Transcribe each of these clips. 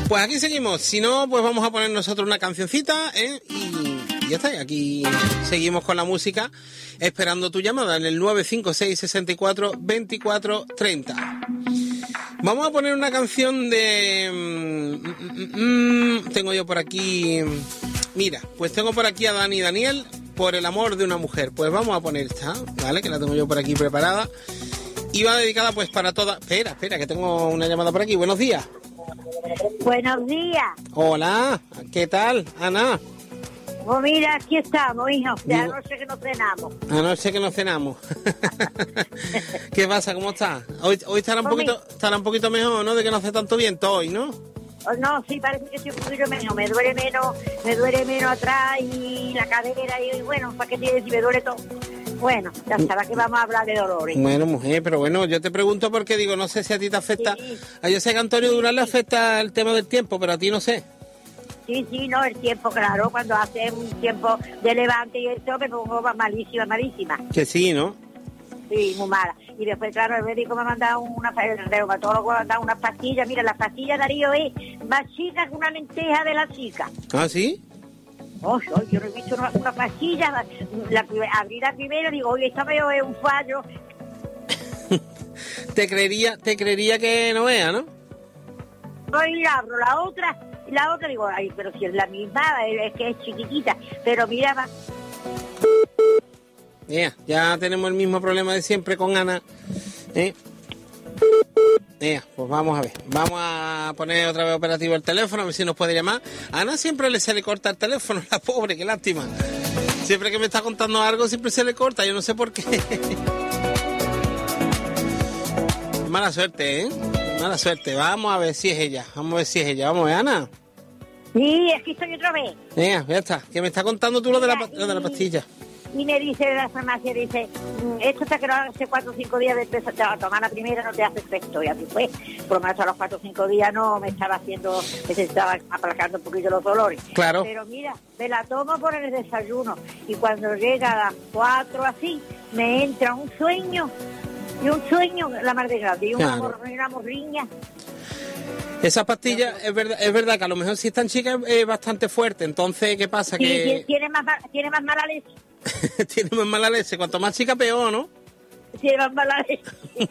Pues aquí seguimos. Si no, pues vamos a poner nosotros una cancioncita, y ya está. Aquí seguimos con la música, esperando tu llamada en el 956 64 24 30. Vamos a poner una canción de... tengo yo por aquí... Mira, pues tengo por aquí a Dani Daniel, Por el amor de una mujer. Pues vamos a poner esta, ¿vale? Que la tengo yo por aquí preparada. Y va dedicada pues para todas... Espera, que tengo una llamada por aquí. Buenos días. Buenos días. Hola, ¿qué tal, Ana? Pues mira, aquí estamos, hijo. De anoche que no cenamos. Anoche que no cenamos. ¿Qué pasa? ¿Cómo estás? Hoy estará un poquito mejor, ¿no? De que no hace tanto viento hoy, ¿no? No, sí, parece que estoy un poquito menos. Me duele menos atrás y la cadera y bueno, ¿para qué te decir? Me duele todo. Bueno, ya sabes que vamos a hablar de dolores. Bueno, mujer, pero bueno, yo te pregunto porque digo, no sé si a ti te afecta. Sí. Yo sé que a Antonio Durán le afecta el tema del tiempo, pero a ti no sé. Sí, no, el tiempo, claro, cuando hace un tiempo de levante y eso me pongo malísima. Que sí, ¿no? Sí, muy mala. Y después, claro, el médico me ha mandado el reumatólogo me ha mandado unas pastillas. Mira, las pastillas, Darío, es más chica que una lenteja de la chica. ¿Ah, sí? Yo no he visto una pastilla. Abrí la primera y digo, oye, esta veo es un fallo. Te creería que no vea, ¿no? Y abro la otra digo, ay, pero si es la misma, es que es chiquitita. Pero mira, va. Ya tenemos el mismo problema de siempre con Ana. Pues vamos a ver. Vamos a poner otra vez operativo el teléfono, a ver si nos puede llamar. A Ana siempre se le corta el teléfono, la pobre, qué lástima. Siempre que me está contando algo, siempre se le corta, yo no sé por qué. Mala suerte, ¿eh? Mala suerte. Vamos a ver si es ella. Vamos a ver, Ana. Sí, aquí estoy otra vez. Ya está. Que me está contando tú lo de la pastilla. Y me dice de la farmacia, esto hasta que no hace 4 o 5 días de empezar a tomar la primera no te hace efecto. Y así fue. Por lo menos a los 4 o 5 días no me estaba aplacando un poquito los dolores. Claro. Pero mira, me la tomo por el desayuno. Y cuando llega a las 4 así, me entra un sueño. Y un sueño, la mar de grande. Y una morriña. Esa pastilla es verdad que a lo mejor si es tan chica es bastante fuerte. Entonces, ¿qué pasa? Sí, que tiene más mala leche. Tiene más mala leche. Cuanto más chica, peor, ¿no? Tiene más mala leche.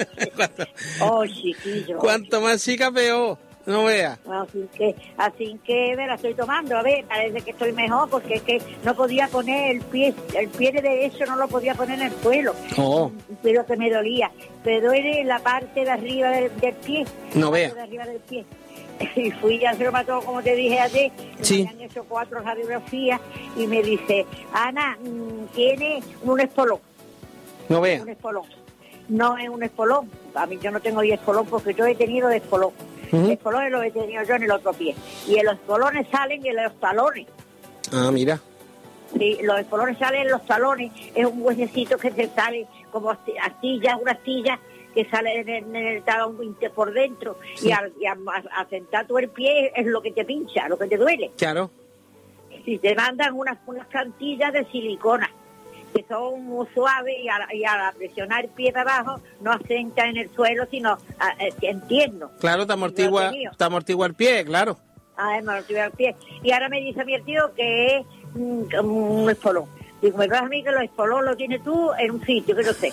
Chiquillo. Cuanto más chica, peor. No veas. Así que me la estoy tomando. A ver, parece que estoy mejor porque es que no podía poner el pie derecho, no lo podía poner en el suelo. Pero que me dolía. Me duele la parte de arriba del pie. No veas. De arriba del pie. Y fui al reumatólogo, como te dije ayer, sí. Me han hecho 4 radiografías y me dice, Ana, tiene un espolón. No vea. Un espolón. No es un espolón. A mí yo no tengo espolón porque yo he tenido espolón. El espolón lo he tenido yo en el otro pie. Y los espolones salen en los talones. Ah, mira. Sí, los espolones salen en los talones. Es un huesecito que se sale como una astilla que sale en el talón por dentro. Sí. Y a sentar tu el pie es lo que te pincha, lo que te duele. Claro. Si te mandan unas cantillas de silicona que son muy suaves y al presionar el pie para abajo no asenta en el suelo, sino en tierno. Claro, te amortigua el pie, claro. Me amortigua el pie. Y ahora me dice mi tío que es un espolón. Digo, me vas a mí que los espolón lo tienes tú en un sitio que no sé.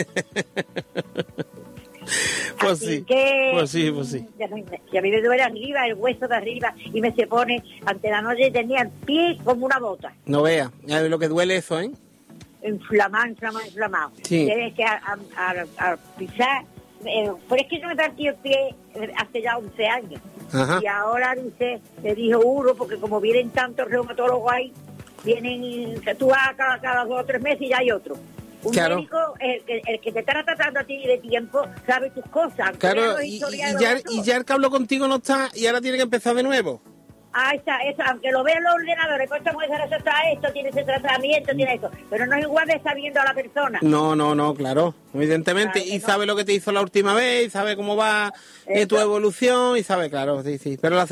Pues sí. Y a mí me duele arriba, el hueso de arriba, y me se pone, ante la noche tenía el pie como una bota. No vea, lo que duele eso, ¿eh? Inflamado. Sí. Tienes que al pisar, pero es que yo me partí el pie hace ya 11 años. Ajá. Y ahora le dijo uno, porque como vienen tantos reumatólogos ahí, vienen, tú vas cada 2 o 3 meses y ya hay otro. Un médico, el que te está tratando a ti de tiempo, sabe tus cosas. Claro, y ya el que habló contigo no está, y ahora tiene que empezar de nuevo. Está, aunque lo vean los ordenadores, esta mujer está esto, tiene ese tratamiento, tiene esto, pero no es igual de sabiendo a la persona. No, claro, evidentemente, claro, y sabe lo que te hizo la última vez, y sabe cómo va tu evolución, y sabe, claro, sí, pero la